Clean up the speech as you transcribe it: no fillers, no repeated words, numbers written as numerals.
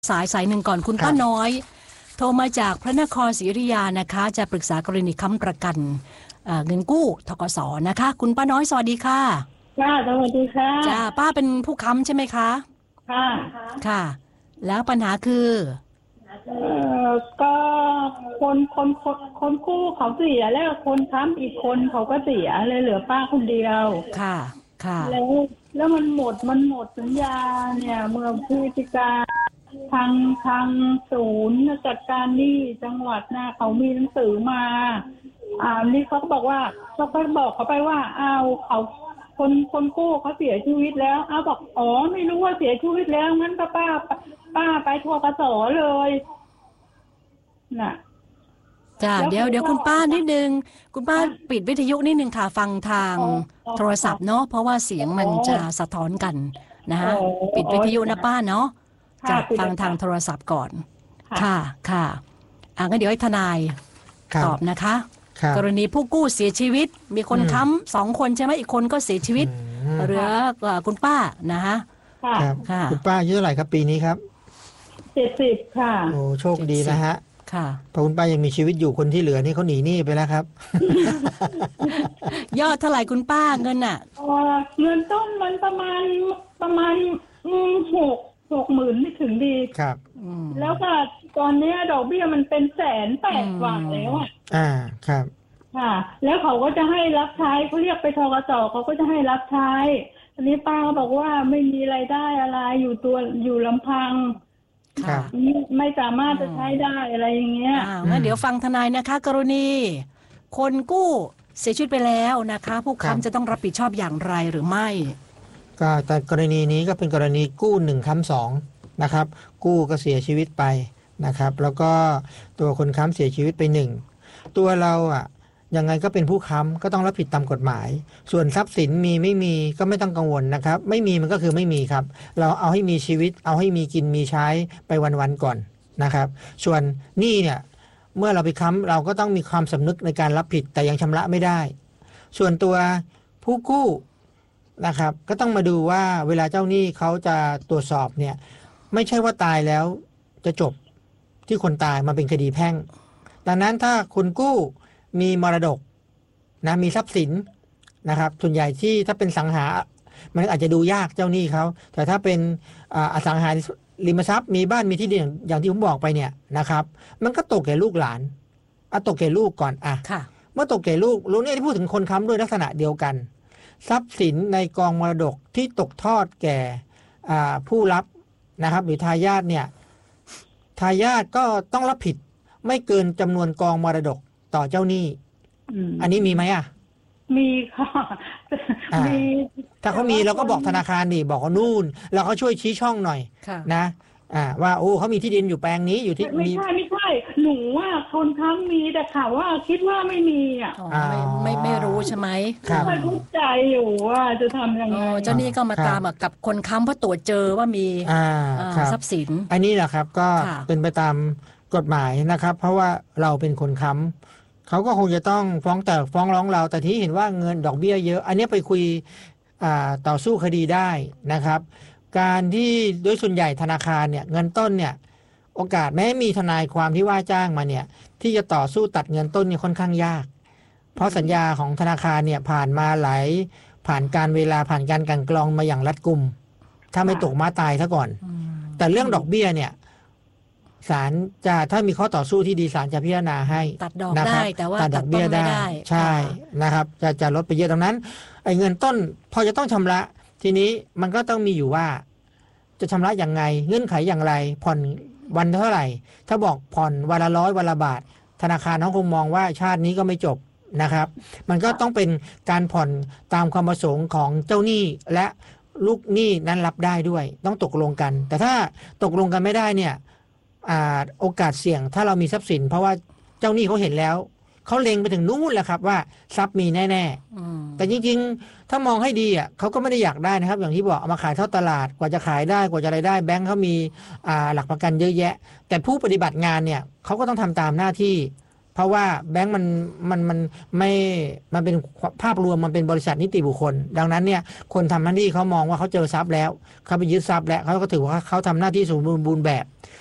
สายหนึ่งก่อนคุณป้าน้อยโทรมาจากพระนครศรีอยุธยานะคะจะปรึกษากรณีค้ำประกันเงินกู้ธกส.นะคะคุณป้าน้อยสวัสดีค่ะค่ะสวัสดีค่ะจ้าป้าเป็นผู้ค้ำใช่ไหมคะค่ะค่ะแล้วปัญหาคือก็คนกู้เขาเสียแล้วคนค้ำอีกคนเขาก็เสียเลยเหลือป้าคนเดียวค่ะค่ะแล้วมันหมดสัญญาเนี่ยเมื่อพฤศจิกาทางศูนย์จัดการหนี้จังหวัดนะเขามีหนังสือมานี่เขาก็บอกว่าเขาบอกเขาไปว่าเขาคนกู้เขาเสียชีวิตแล้วบอกไม่รู้ว่าเสียชีวิตแล้วงั้นก็ป้าไปธกส.เลยน่ะจ้าเดี๋ยวคุณป้านิดนึงคุณป้าปิดวิทยุนิดนึงค่ะฟังทางโทรศัพท์เนาะเพราะว่าเสียงมันจะสะท้อนกันนะคะปิดวิทยุนะป้าเนาะจะฟังทางโทรศัพท์ก่อนค่ะงั้นเดี๋ยวให้ทนายตอบนะคะกรณีผู้กู้เสียชีวิตมีคนค้ำ2 คนใช่ไหมอีกคนก็เสียชีวิตเหลือคุณป้านะคะค่ะคุณป้าอายุเท่าไหร่ครับปีนี้ครับ 70ค่ะโอ้โชคดีนะฮะค่ะพอคุณป้ายังมีชีวิตอยู่คนที่เหลือนี่เขาหนีหนี้ไปแล้วครับยอดเท่าไหร่คุณป้าเงินอ่ะเงินต้นมันประมาณ60,000ไม่ถึงดีครับแล้วก็ตอนนี้ดอกเบี้ยมันเป็น180,000 กว่าแล้วครับค่ะแล้วเขาก็จะให้รับใช้เขาเรียกไปธกส.เขาก็จะให้รับใช้อันนี้ป้าก็บอกว่าไม่มีรายได้อะไรอยู่ลำพังไม่สามารถจะใช้ได้อะไรอย่างเงี้ยงั้นเดี๋ยวฟังทนายนะคะกรณีคนกู้เสียชีวิตไปแล้วนะคะผู้ค้ำจะต้องรับผิดชอบอย่างไรหรือไม่ก็แต่กรณีนี้ก็เป็นกรณีกู้1ค้ำ2นะครับกู้ก็เสียชีวิตไปนะครับแล้วก็ตัวคนค้ำเสียชีวิตไป1ตัวเรายังไงก็เป็นผู้ค้ำก็ต้องรับผิดตามกฎหมายส่วนทรัพย์สินมีไม่มีก็ไม่ต้องกังวลนะครับไม่มีมันก็คือไม่มีครับเราเอาให้มีชีวิตเอาให้มีกินมีใช้ไปวันๆก่อนนะครับส่วนหนี้เนี่ยเมื่อเราไปค้ำเราก็ต้องมีความสำนึกในการรับผิดแต่ยังชำระไม่ได้ส่วนตัวผู้กู้นะครับก็ต้องมาดูว่าเวลาเจ้าหนี้เขาจะตรวจสอบเนี่ยไม่ใช่ว่าตายแล้วจะจบที่คนตายมาเป็นคดีแพ่งดังนั้นถ้าคนกู้มีมรดกนะมีทรัพย์สินนะครับส่วนใหญ่ที่ถ้าเป็นสังหามันอาจจะดูยากเจ้าหนี้เขาแต่ถ้าเป็นอสังหาริมทรัพย์มีบ้านมีที่ดินอย่างที่ผมบอกไปเนี่ยนะครับมันก็ตกแก่ลูกหลานตกแก่ลูกก่อนเมื่อตกแก่ลูกเนี่ยที่พูดถึงคนค้ำด้วยลักษณะเดียวกันทรัพย์สินในกองมรดกที่ตกทอดแก่ผู้รับนะครับหรือทายาทเนี่ยทายาทก็ต้องรับผิดไม่เกินจำนวนกองมรดกต่อเจ้าหนี้อันนี้มีไหมมีค่ะมีถ้าเขามีเราก็บอกธนาคารดิบอกว่านู่นเราก็ช่วยชี้ช่องหน่อยนะว่าโอ้เขามีที่ดินอยู่แปลงนี้อยู่ที่ไม่ใช่หนูว่าคนค้ำมีแต่ข่าวว่าคิดว่าไม่มีไม่รู้ใช่ไหมไม่เข้าใจอยู่ว่าจะทำยังไงเจ้าหนี้ก็มาตามกับคนค้ำเพราะตรวจเจอว่ามีทรัพย์สินอันนี้แหละครับก็เป็นไปตามกฎหมายนะครับเพราะว่าเราเป็นคนค้ำเขาก็คงจะต้องฟ้องร้องเราแต่ที่เห็นว่าเงินดอกเบี้ยเยอะอันนี้ไปคุยต่อสู้คดีได้นะครับการที่โดยส่วนใหญ่ธนาคารเนี่ยเงินต้นเนี่ยโอกาสแม้มีทนายความที่ว่าจ้างมาเนี่ยที่จะต่อสู้ตัดเงินต้นเนี่ยค่อนข้างยากเพราะสัญญาของธนาคารเนี่ยผ่านมาผ่านการเวลาผ่านการกลั่นกรองมาอย่างรัดกุมถ้าไม่ตกม้าตายซะก่อนแต่เรื่องดอกเบี้ยเนี่ยศาลจะถ้ามีข้อต่อสู้ที่ดีศาลจะพิจารณาให้ตัดดอกได้แต่ว่าตัดดอกเบี้ยได้ใช่นะครับจะลดไปเยอะดังนั้นไอ้เงินต้นพอจะต้องชำระทีนี้มันก็ต้องมีอยู่ว่าจะชำระอย่างไงเงื่อนไขอย่างไรผ่อนวันเท่าไหร่ถ้าบอกผ่อนวันละ100วันละบาทธนาคารเขาคงมองว่าชาตินี้ก็ไม่จบนะครับมันก็ต้องเป็นการผ่อนตามความประสงค์ของเจ้าหนี้และลูกหนี้นั้นรับได้ด้วยต้องตกลงกันแต่ถ้าตกลงกันไม่ได้เนี่ยโอกาสเสี่ยงถ้าเรามีทรัพย์สินเพราะว่าเจ้าหนี้เขาเห็นแล้วเขาเล็งไปถึงนู่นแหละครับว่าทรัพย์มีแน่ๆแต่จริงๆถ้ามองให้ดีเขาก็ไม่ได้อยากได้นะครับอย่างที่บอกเอามาขายทอดตลาดกว่าจะขายได้กว่าจะอะไรได้แบงค์เขามีหลักประกันเยอะแยะแต่ผู้ปฏิบัติงานเนี่ยเขาก็ต้องทำตามหน้าที่เพราะว่าแบงก์มันไม่มันเป็นภาพรวมมันเป็นบริษัทนิติบุคคลดังนั้นเนี่ยคนทำหน้าที่เขามองว่าเขาเจอทรัพย์แล้วเขาไปยึดทรัพย์แล้วเขาก็ถือว่าเขาทำหน้าที่สมบูรณ์แบบ